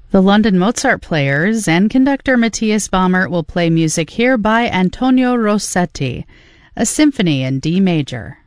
The London Mozart Players and conductor Matthias Baumert will play music here by Antonio Rossetti, a symphony in D major.